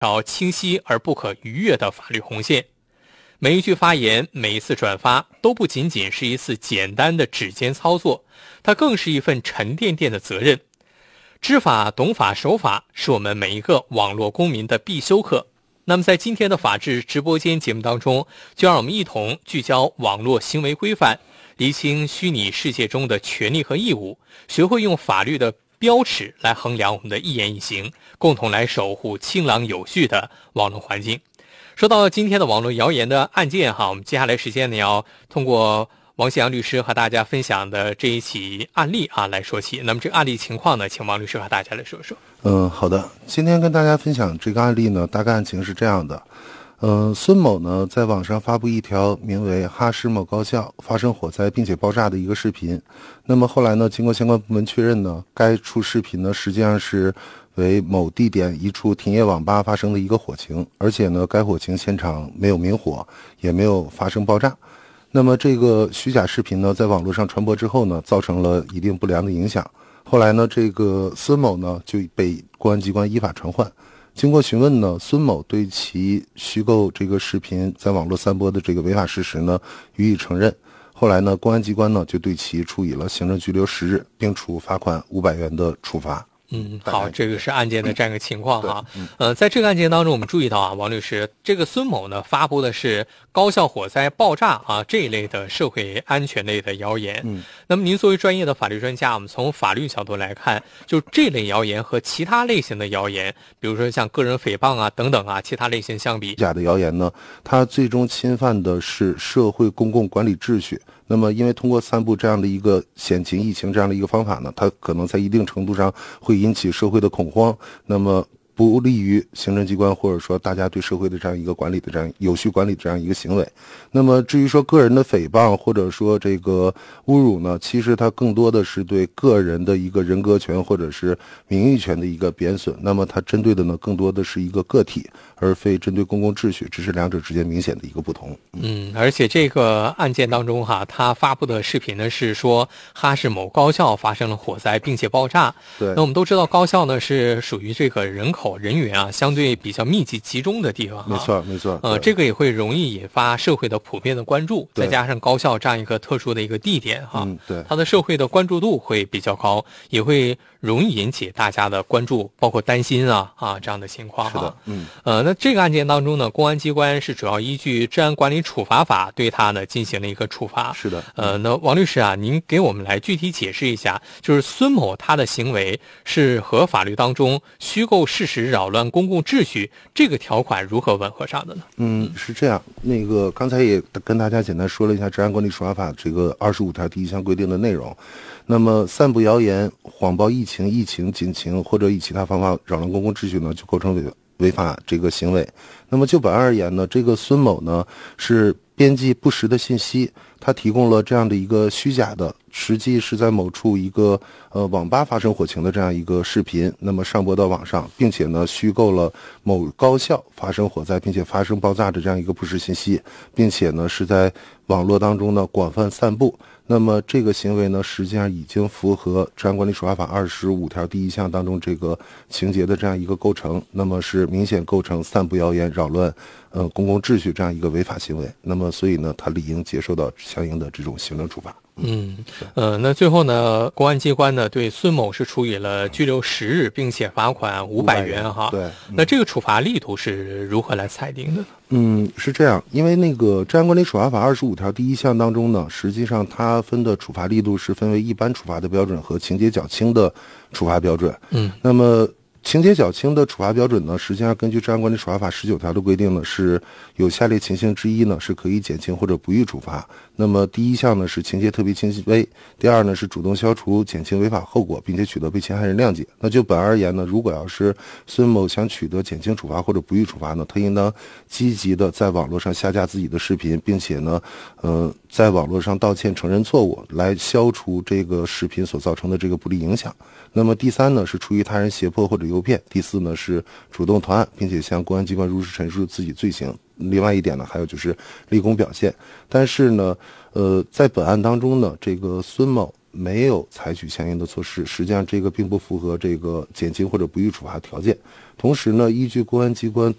条清晰而不可逾越的法律红线。每一句发言，每一次转发，都不仅仅是一次简单的指尖操作，它更是一份沉甸甸的责任。知法、懂法、守法是我们每一个网络公民的必修课。那么在今天的法治直播间节目当中，就让我们一同聚焦网络行为规范，厘清虚拟世界中的权利和义务，学会用法律的标尺来衡量我们的一言一行，共同来守护清朗有序的网络环境。说到今天的网络谣言的案件我们接下来时间呢要通过王信阳律师和大家分享的这一起案例来说起。那么这个案例情况呢，请王律师和大家来说说。 好的，今天跟大家分享这个案例呢，大概案情是这样的。孙某呢在网上发布一条名为哈市某高校发生火灾并且爆炸的一个视频。那么后来呢，经过相关部门确认呢，该处视频呢实际上是为某地点一处停业网吧发生的一个火情，而且呢该火情现场没有明火，也没有发生爆炸。那么这个虚假视频呢在网络上传播之后呢，造成了一定不良的影响。后来呢，这个孙某呢就被公安机关依法传唤。经过询问呢，孙某对其虚构这个视频在网络散播的这个违法事实呢予以承认。后来呢，公安机关呢就对其处以了行政拘留10日，并处罚款500元的处罚。 好，这个是案件的这样一个情况在这个案件当中，我们注意到王律师，这个孙某呢发布的是高校火灾爆炸这一类的社会安全类的谣言。那么您作为专业的法律专家，我们从法律角度来看，就这类谣言和其他类型的谣言，比如说像个人诽谤等等其他类型相比， 假的谣言呢，它最终侵犯的是社会公共管理秩序。那么因为通过散布这样的一个险情疫情这样的一个方法呢，它可能在一定程度上会引起社会的恐慌，那么不利于行政机关或者说大家对社会的这样一个管理的这样有序管理这样一个行为。那么至于说个人的诽谤或者说这个侮辱呢，其实它更多的是对个人的一个人格权或者是名誉权的一个贬损，那么它针对的呢更多的是一个个体，而非针对公共秩序，这是两者之间明显的一个不同。 而且这个案件当中他发布的视频呢是说哈市某高校发生了火灾并且爆炸。 对， 那我们都知道高校呢是属于这个人口人员相对比较密集集中的地方没错没错。 这个也会容易引发社会的普遍的关注，再加上高校这样一个特殊的一个地点对， 它的社会的关注度会比较高，也会容易引起大家的关注，包括担心这样的情况是的。 那这个案件当中呢，公安机关是主要依据治安管理处罚法对他呢进行了一个处罚。 是的。 那王律师您给我们来具体解释一下，就是孙某他的行为是和法律当中虚构事实扰乱公共秩序这个条款如何吻合上的呢？ 是这样，那个刚才也跟大家简单说了一下治安管理处罚法这个25条第1项规定的内容。那么散布谣言、谎报疫情、警情或者以其他方法扰乱公共秩序呢，就构成违法这个行为。那么就本案而言呢，这个孙某呢是编辑不实的信息，他提供了这样的一个虚假的，实际是在某处一个网吧发生火情的这样一个视频，那么上播到网上，并且呢虚构了某高校发生火灾并且发生爆炸的这样一个不实信息，并且呢是在网络当中呢广泛散布。那么这个行为呢实际上已经符合治安管理处罚法25条第1项当中这个情节的这样一个构成，那么是明显构成散布谣言扰乱公共秩序这样一个违法行为。那么所以呢他理应接受到相应的这种行政处罚。 那最后呢，公安机关呢对孙某是处以了拘留10日，并且罚款500元对。 那这个处罚力度是如何来裁定的？ 是这样，因为那个治安管理处罚法25条第1项当中呢，实际上它分的处罚力度是分为一般处罚的标准和情节较轻的处罚标准。那么情节较轻的处罚标准呢，实际上根据治安管理处罚法19条的规定呢，是有下列情形之一呢是可以减轻或者不予处罚。那么第1项呢是情节特别轻微，第2呢是主动消除减轻违法后果，并且取得被侵害人谅解。那就本案而言呢，如果要是孙某想取得减轻处罚或者不予处罚呢，他应当积极的在网络上下架自己的视频，并且呢在网络上道歉承认错误，来消除这个视频所造成的这个不利影响。那么第3呢是出于他人胁迫或者诱骗，第4呢是主动投案，并且向公安机关如实陈述自己罪行。另外一点呢，还有就是立功表现。但是呢在本案当中呢，这个孙某没有采取相应的措施，实际上这个并不符合这个减轻或者不予处罚条件。同时呢，依据公安机关